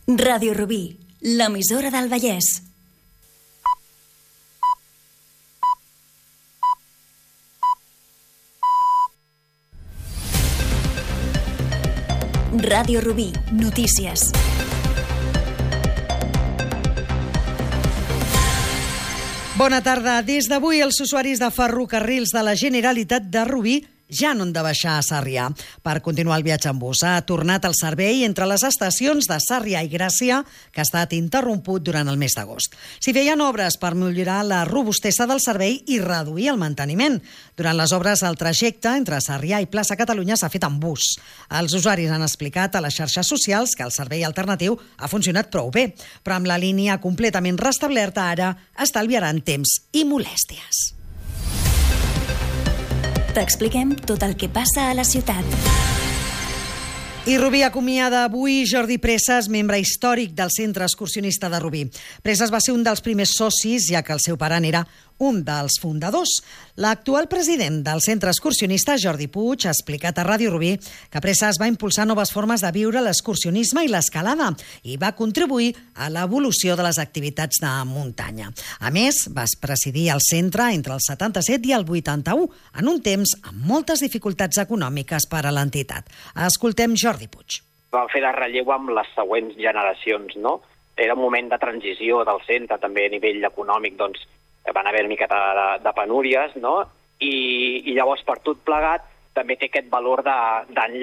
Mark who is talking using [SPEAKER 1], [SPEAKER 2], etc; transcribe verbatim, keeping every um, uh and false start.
[SPEAKER 1] Ràdio Rubí, l'emissora del Vallès. Ràdio Rubí, notícies.
[SPEAKER 2] Bona tarda. Des d'avui, els usuaris de ferrocarrils de la Generalitat de Rubí ja no han de baixar a Sarrià. Per continuar el viatge en bus, ha tornat el servei entre les estacions de Sarrià i Gràcia, que ha estat interromput durant el mes d'agost. S'hi feien obres per millorar la robustesa del servei i reduir el manteniment. Durant les obres, el trajecte entre Sarrià i Plaça Catalunya s'ha fet en bus. Els usuaris han explicat a les xarxes socials que el servei alternatiu ha funcionat prou bé, però amb la línia completament restablerta ara estalviaran temps i molèsties.
[SPEAKER 1] T'expliquem tot el que passa a la ciutat.
[SPEAKER 2] I Rubí acomiada avui Jordi Presas, membre històric del Centre Excursionista de Rubí. Presas va ser un dels primers socis, ja que el seu pare era un dels fundadors. L'actual president del Centre Excursionista, Jordi Puig, ha explicat a Ràdio Rubí que Presas va impulsar noves formes de viure l'excursionisme i l'escalada i va contribuir a l'evolució de les activitats de muntanya. A més, va presidir el centre entre el setanta-set i el vuitanta-u, en un temps amb moltes dificultats econòmiques per a l'entitat. Escoltem Jordi Puig.
[SPEAKER 3] Vam fer de relleu amb les següents generacions, no? Era un moment de transició del centre, també a nivell econòmic, doncs, van haver una miqueta de, de penúries, no? I, i llavors, per tot plegat, també té aquest valor d'enllaç